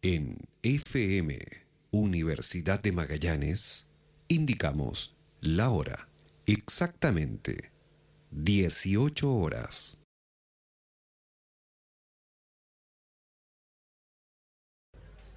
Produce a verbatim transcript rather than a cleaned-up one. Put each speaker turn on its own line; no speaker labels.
En F M Universidad de Magallanes, indicamos la hora, exactamente dieciocho horas.